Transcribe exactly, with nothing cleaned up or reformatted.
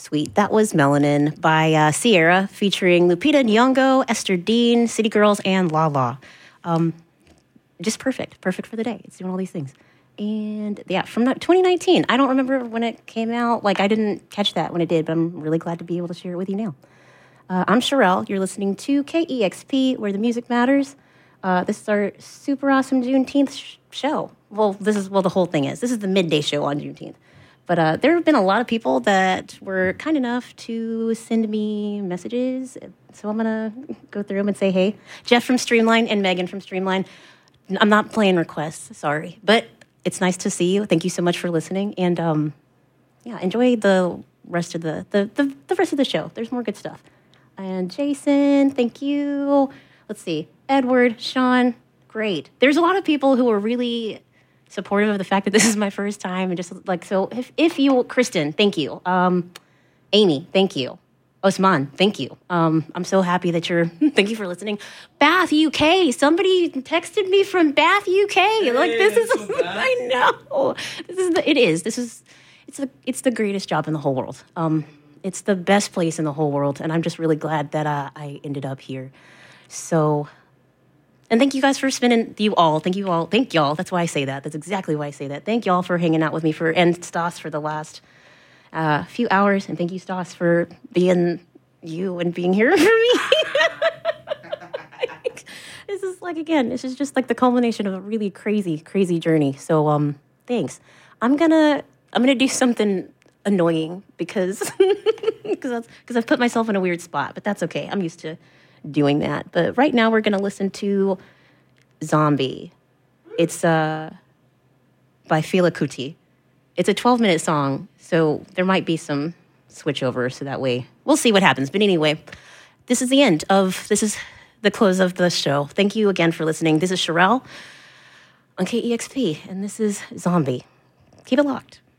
Sweet. That was Melanin by uh, Sierra, featuring Lupita Nyong'o, Esther Dean, City Girls, and La La. Um, just perfect. Perfect for the day. It's doing all these things. And yeah, from twenty nineteen. I don't remember when it came out. Like, I didn't catch that when it did, but I'm really glad to be able to share it with you now. Uh, I'm Sherelle. You're listening to K E X P, where the music matters. Uh, this is our super awesome Juneteenth sh- show. Well, this is, well, the whole thing is. This is the midday show on Juneteenth. But uh, there have been a lot of people that were kind enough to send me messages. So I'm going to go through them and say, hey, Jeff from Streamline and Megan from Streamline. I'm not playing requests, sorry. But it's nice to see you. Thank you so much for listening. And um, yeah, enjoy the rest of the, the, the, the rest of the show. There's more good stuff. And Jason, thank you. Let's see. Edward, Sean, great. There's a lot of people who are really supportive of the fact that this is my first time. And just like, so if, if you, Kristen, thank you. Um, Amy, thank you. Osman, thank you. Um, I'm so happy that you're, thank you for listening. Bath, U K. Somebody texted me from Bath, U K. Hey, like, this is, so I know. This is the, it is. This is, it's the, it's the greatest job in the whole world. Um, it's the best place in the whole world. And I'm just really glad that uh, I ended up here. So, and thank you guys for spending, you all, thank you all, thank y'all. That's why I say that. That's exactly why I say that. Thank y'all for hanging out with me for, and Stas for the last uh, few hours. And thank you, Stas, for being you and being here for me. This is like, again, this is just like the culmination of a really crazy, crazy journey. So um, thanks. I'm gonna, I'm gonna do something annoying because, because I've put myself in a weird spot, but that's okay. I'm used to doing that. But right now we're going to listen to Zombie. It's uh, by Fela Kuti. It's a twelve-minute song, so there might be some switchover, so that way we'll see what happens. But anyway, this is the end of, this is the close of the show. Thank you again for listening. This is Sherelle on K E X P, and this is Zombie. Keep it locked.